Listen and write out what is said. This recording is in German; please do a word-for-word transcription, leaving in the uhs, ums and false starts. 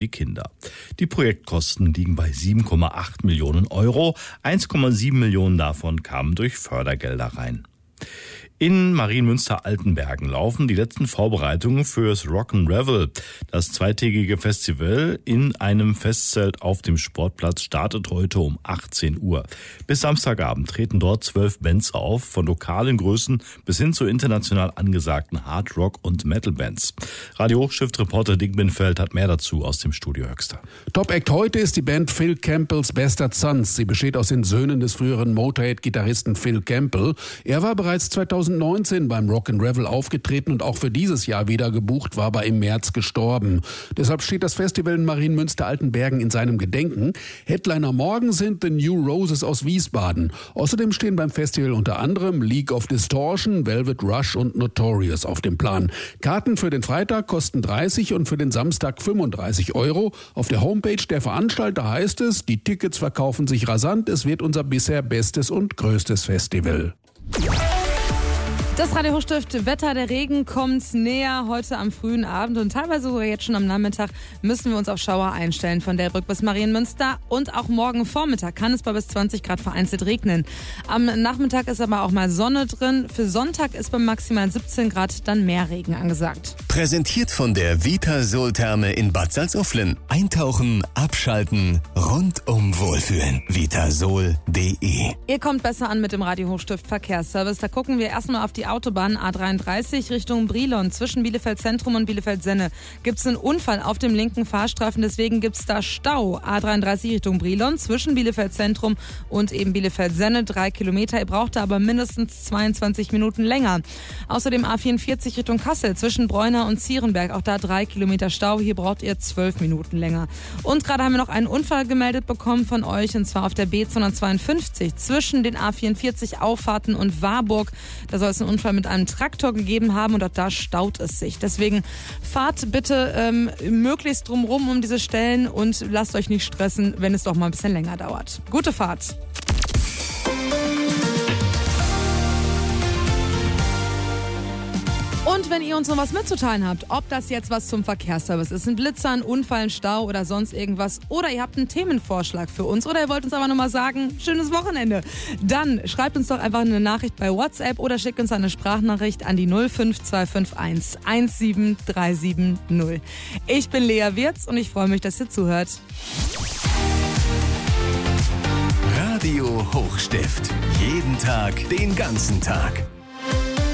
die Kinder. Die Projektkosten liegen bei sieben Komma acht Millionen Euro. eins Komma sieben Millionen davon kamen durch Fördergelder rein. In Marienmünster-Altenbergen laufen die letzten Vorbereitungen fürs Rock'n'Revel. Das zweitägige Festival in einem Festzelt auf dem Sportplatz startet heute um achtzehn Uhr. Bis Samstagabend treten dort zwölf Bands auf, von lokalen Größen bis hin zu international angesagten Hard Rock- und Metal-Bands. Radio Hochstift-Reporter Dick Binfeld hat mehr dazu aus dem Studio Höxter. Top-Act heute ist die Band Phil Campbells Bastard Sons. Sie besteht aus den Söhnen des früheren Motorhead-Gitarristen Phil Campbell. Er war bereits zweitausendneunzehn beim Rock'n'Revel aufgetreten und auch für dieses Jahr wieder gebucht, war aber im März gestorben. Deshalb steht das Festival in Marienmünster-Altenbergen in seinem Gedenken. Headliner morgen sind The New Roses aus Wiesbaden. Außerdem stehen beim Festival unter anderem League of Distortion, Velvet Rush und Notorious auf dem Plan. Karten für den Freitag kosten dreißig und für den Samstag fünfunddreißig Euro. Auf der Homepage der Veranstalter heißt es, die Tickets verkaufen sich rasant. Es wird unser bisher bestes und größtes Festival. Das Radio Hochstift Wetter, der Regen kommt näher heute am frühen Abend und teilweise sogar jetzt schon am Nachmittag müssen wir uns auf Schauer einstellen von Delbrück bis Marienmünster und auch morgen Vormittag kann es bei bis zwanzig Grad vereinzelt regnen. Am Nachmittag ist aber auch mal Sonne drin. Für Sonntag ist bei maximal siebzehn Grad dann mehr Regen angesagt. Präsentiert von der Vitasol-Therme in Bad Salzuflen. Eintauchen, abschalten, rundum wohlfühlen. vitasol punkt de. Ihr kommt besser an mit dem Radio Hochstift Verkehrsservice. Da gucken wir erstmal auf die Autobahn A dreiunddreißig Richtung Brilon. Zwischen Bielefeld Zentrum und Bielefeld Senne gibt es einen Unfall auf dem linken Fahrstreifen. Deswegen gibt es da Stau. A dreiunddreißig Richtung Brilon zwischen Bielefeld Zentrum und eben Bielefeld Senne. Drei Kilometer. Ihr braucht da aber mindestens zweiundzwanzig Minuten länger. Außerdem A vierundvierzig Richtung Kassel zwischen Bräuner und Zierenberg. Auch da drei Kilometer Stau. Hier braucht ihr zwölf Minuten länger. Und gerade haben wir noch einen Unfall gemeldet bekommen von euch. Und zwar auf der B zweihundertzweiundfünfzig zwischen den A vierundvierzig Auffahrten und Warburg. Da soll es einen Unfall mit einem Traktor gegeben haben und auch da staut es sich. Deswegen fahrt bitte ähm, möglichst drumherum um diese Stellen und lasst euch nicht stressen, wenn es doch mal ein bisschen länger dauert. Gute Fahrt! Und wenn ihr uns noch was mitzuteilen habt, ob das jetzt was zum Verkehrsservice ist, ein Blitzer, ein Unfall, ein Stau oder sonst irgendwas, oder ihr habt einen Themenvorschlag für uns oder ihr wollt uns aber nur mal sagen, schönes Wochenende, dann schreibt uns doch einfach eine Nachricht bei WhatsApp oder schickt uns eine Sprachnachricht an die null fünf zwei fünf eins eins sieben drei sieben null. Ich bin Lea Wirz und ich freue mich, dass ihr zuhört. Radio Hochstift. Jeden Tag, den ganzen Tag.